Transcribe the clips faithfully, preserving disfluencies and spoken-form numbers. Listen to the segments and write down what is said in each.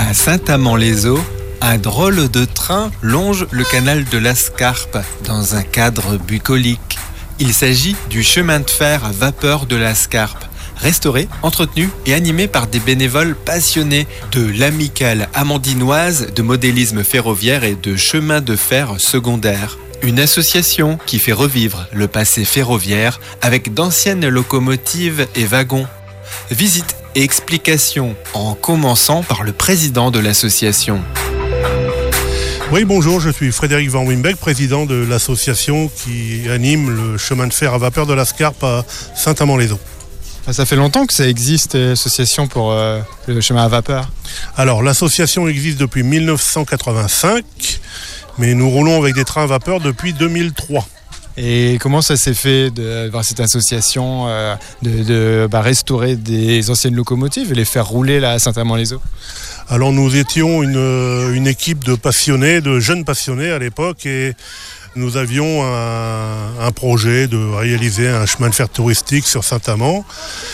À Saint-Amand-les-Eaux, un drôle de train longe le canal de la Scarpe dans un cadre bucolique. Il s'agit du chemin de fer à vapeur de la Scarpe, restauré, entretenu et animé par des bénévoles passionnés de l'amicale amandinoise de modélisme ferroviaire et de chemin de fer secondaire. Une association qui fait revivre le passé ferroviaire avec d'anciennes locomotives et wagons. Visite et explication en commençant par le président de l'association. Oui, bonjour, je suis Frédéric Van Wimbeck, président de l'association qui anime le chemin de fer à vapeur de la Scarpe à Saint-Amand-les-Eaux. Ça fait longtemps que ça existe, l'association pour euh, le chemin à vapeur. Alors, l'association existe depuis mille neuf cent quatre-vingt-cinq, mais nous roulons avec des trains à vapeur depuis deux mille trois. Et comment ça s'est fait d'avoir cette association, euh, de, de bah, restaurer des anciennes locomotives et les faire rouler là, à Saint-Amand-les-Eaux ? Alors, nous étions une, une équipe de passionnés, de jeunes passionnés à l'époque, et nous avions un, un projet de réaliser un chemin de fer touristique sur Saint-Amand.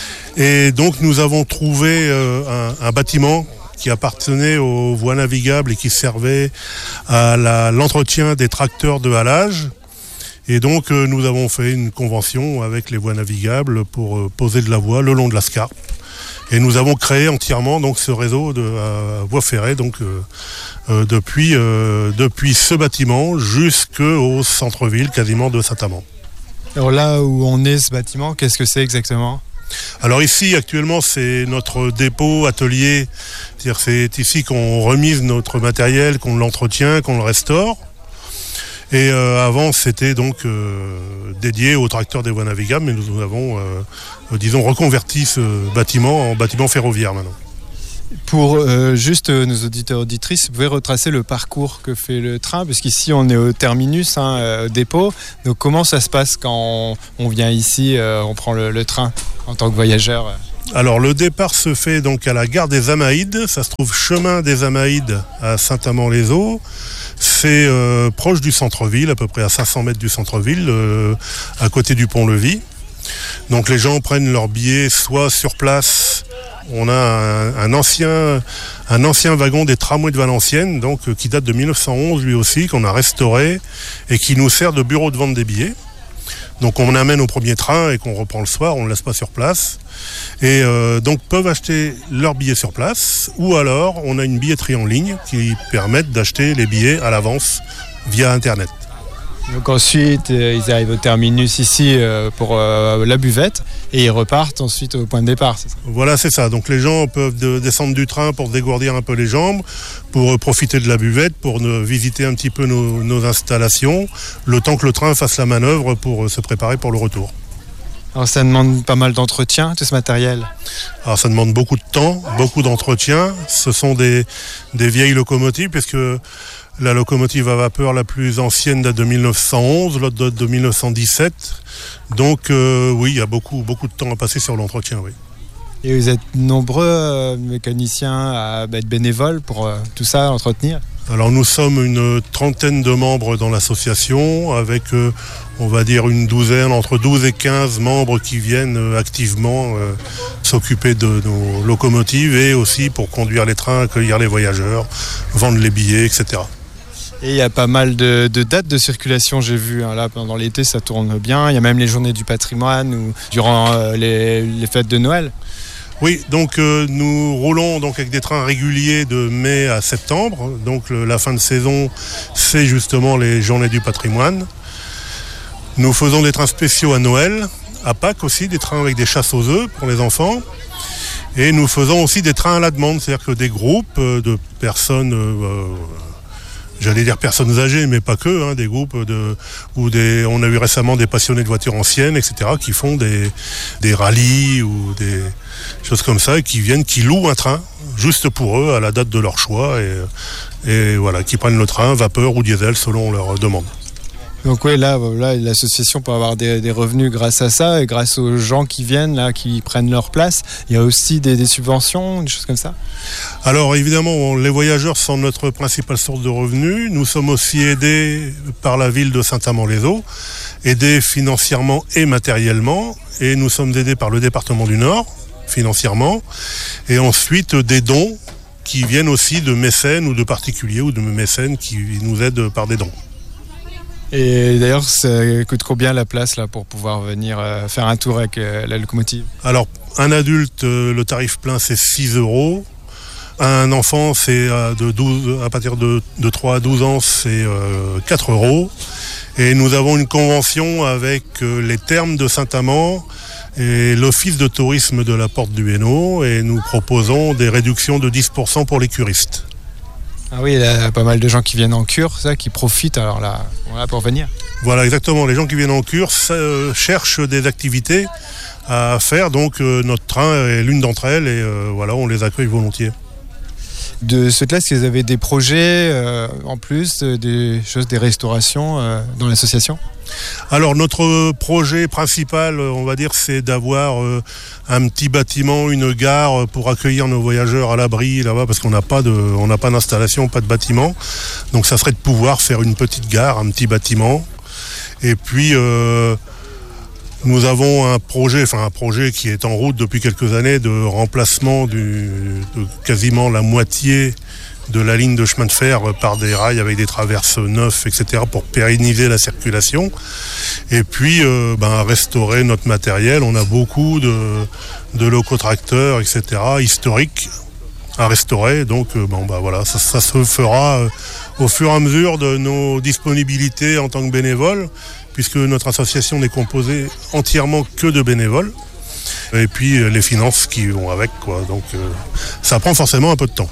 Et donc, nous avons trouvé euh, un, un bâtiment qui appartenait aux voies navigables et qui servait à la, l'entretien des tracteurs de halage. Et donc, euh, nous avons fait une convention avec les voies navigables pour euh, poser de la voie le long de la Scarpe. Et nous avons créé entièrement donc ce réseau de euh, voies ferrées donc euh, euh, depuis euh, depuis ce bâtiment jusqu'au centre-ville quasiment de Saint-Amand. Alors là où on est, ce bâtiment, qu'est-ce que c'est exactement ? Alors ici actuellement c'est notre dépôt atelier, c'est-à-dire c'est ici qu'on remise notre matériel, qu'on l'entretient, qu'on le restaure. Et euh, avant, c'était donc euh, dédié aux tracteurs des voies navigables, mais nous, nous avons, euh, euh, disons, reconverti ce bâtiment en bâtiment ferroviaire maintenant. Pour euh, juste euh, nos auditeurs et auditrices, vous pouvez retracer le parcours que fait le train, puisqu'ici on est au terminus, hein, euh, au dépôt. Donc comment ça se passe quand on, on vient ici, euh, on prend le, le train en tant que voyageur ? Alors le départ se fait donc à la gare des Amaïdes, ça se trouve chemin des Amaïdes à Saint-Amand-les-Eaux. C'est euh, proche du centre-ville, à peu près à cinq cents mètres du centre-ville, euh, à côté du pont-levis. Donc les gens prennent leur billet soit sur place. On a un, un, ancien, un ancien wagon des tramways de Valenciennes, donc, euh, qui date de mille neuf cent onze lui aussi, qu'on a restauré et qui nous sert de bureau de vente des billets. Donc on amène au premier train et qu'on reprend le soir, on ne le laisse pas sur place. Et euh, donc peuvent acheter leurs billets sur place, ou alors on a une billetterie en ligne qui permet d'acheter les billets à l'avance via Internet. Donc ensuite, euh, ils arrivent au terminus ici euh, pour euh, la buvette et ils repartent ensuite au point de départ, c'est ça ? Voilà, c'est ça. Donc les gens peuvent de, descendre du train pour dégourdir un peu les jambes, pour euh, profiter de la buvette, pour euh, visiter un petit peu nos, nos installations, le temps que le train fasse la manœuvre pour euh, se préparer pour le retour. Alors ça demande pas mal d'entretien, tout ce matériel ? Alors ça demande beaucoup de temps, beaucoup d'entretien. Ce sont des, des vieilles locomotives, puisque la locomotive à vapeur la plus ancienne date de mille neuf cent onze, l'autre date de mille neuf cent dix-sept. Donc euh, oui, il y a beaucoup, beaucoup de temps à passer sur l'entretien, oui. Et vous êtes nombreux euh, mécaniciens à être bénévoles pour euh, tout ça, entretenir ? Alors nous sommes une trentaine de membres dans l'association, avec euh, on va dire une douzaine, entre douze et quinze membres qui viennent euh, activement euh, s'occuper de nos locomotives et aussi pour conduire les trains, accueillir les voyageurs, vendre les billets, et cetera. Et il y a pas mal de, de dates de circulation, j'ai vu, hein, là pendant l'été ça tourne bien, il y a même les journées du patrimoine ou durant euh, les, les fêtes de Noël. Oui, donc euh, nous roulons donc avec des trains réguliers de mai à septembre. Donc le, la fin de saison, c'est justement les journées du patrimoine. Nous faisons des trains spéciaux à Noël, à Pâques aussi, des trains avec des chasses aux œufs pour les enfants. Et nous faisons aussi des trains à la demande, c'est-à-dire que des groupes de personnes... Euh, J'allais dire personnes âgées, mais pas que, hein, des groupes de, où des, on a eu récemment des passionnés de voitures anciennes, et cetera, qui font des, des rallyes ou des choses comme ça, et qui viennent, qui louent un train, juste pour eux, à la date de leur choix, et, et voilà, qui prennent le train, vapeur ou diesel, selon leur demande. Donc oui, là, là l'association peut avoir des, des revenus grâce à ça, et grâce aux gens qui viennent, là, qui prennent leur place. Il y a aussi des, des subventions, des choses comme ça. Alors évidemment, les voyageurs sont notre principale source de revenus. Nous sommes aussi aidés par la ville de Saint-Amand-les-Eaux, aidés financièrement et matériellement. Et nous sommes aidés par le département du Nord, financièrement. Et ensuite des dons qui viennent aussi de mécènes ou de particuliers ou de mécènes qui nous aident par des dons. Et d'ailleurs, ça coûte combien la place là pour pouvoir venir euh, faire un tour avec euh, la locomotive? Alors, un adulte, euh, le tarif plein, c'est six euros. Un enfant, c'est euh, de douze, à partir de, de trois à douze ans, c'est euh, quatre euros. Et nous avons une convention avec euh, les thermes de Saint-Amand et l'office de tourisme de la Porte du Hainaut. Et nous proposons des réductions de dix pour cent pour les curistes. Ah oui, il y a pas mal de gens qui viennent en cure, ça, qui profitent alors là, voilà, pour venir. Voilà, exactement. Les gens qui viennent en cure euh, cherchent des activités à faire. Donc euh, notre train est l'une d'entre elles et euh, voilà, on les accueille volontiers. De ce fait-là, est-ce que vous avez des projets euh, en plus, euh, des choses, des restaurations euh, dans l'association? Alors notre projet principal, on va dire, c'est d'avoir euh, un petit bâtiment, une gare pour accueillir nos voyageurs à l'abri là-bas, parce qu'on n'a pas de, on n'a pas d'installation, pas de bâtiment. Donc ça serait de pouvoir faire une petite gare, un petit bâtiment. Et puis euh, nous avons un projet, enfin un projet qui est en route depuis quelques années de remplacement du, de quasiment la moitié de la ligne de chemin de fer par des rails avec des traverses neufs, et cetera pour pérenniser la circulation. Et puis euh, ben, restaurer notre matériel. On a beaucoup de, de locotracteurs, et cetera historiques à restaurer. Donc euh, bon, ben, voilà, ça, ça se fera euh, au fur et à mesure de nos disponibilités en tant que bénévoles, puisque notre association n'est composée entièrement que de bénévoles. Et puis euh, les finances qui vont avec, quoi. Donc euh, ça prend forcément un peu de temps.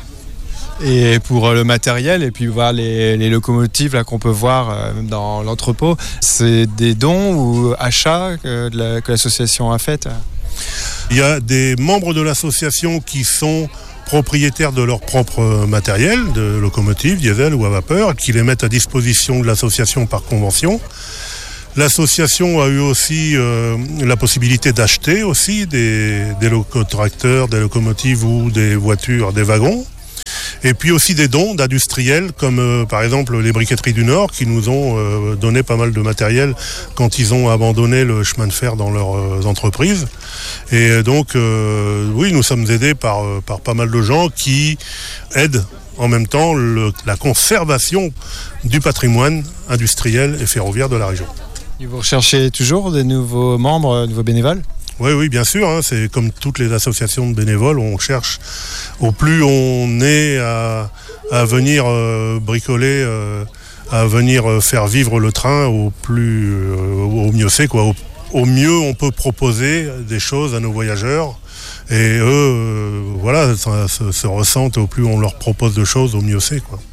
Et pour le matériel, et puis voir les, les locomotives là, qu'on peut voir euh, dans l'entrepôt, c'est des dons ou achats que, la, que l'association a fait? Il y a des membres de l'association qui sont propriétaires de leur propre matériel, de locomotives, diesel ou à vapeur, qui les mettent à disposition de l'association par convention. L'association a eu aussi euh, la possibilité d'acheter aussi des, des locotracteurs, des locomotives ou des voitures, des wagons. Et puis aussi des dons d'industriels comme euh, par exemple les Briqueteries du Nord qui nous ont euh, donné pas mal de matériel quand ils ont abandonné le chemin de fer dans leurs euh, entreprises. Et donc euh, oui, nous sommes aidés par, euh, par pas mal de gens qui aident en même temps le, la conservation du patrimoine industriel et ferroviaire de la région. Et vous recherchez toujours des nouveaux membres, de nouveaux bénévoles? Oui, oui, bien sûr. Hein, c'est comme toutes les associations de bénévoles, on cherche, au plus on est à, à venir euh, bricoler, euh, à venir faire vivre le train, au plus, euh, au mieux c'est quoi. Au, au mieux on peut proposer des choses à nos voyageurs. Et eux, euh, voilà, ça, ça se ressentent, au plus on leur propose de choses, au mieux c'est quoi.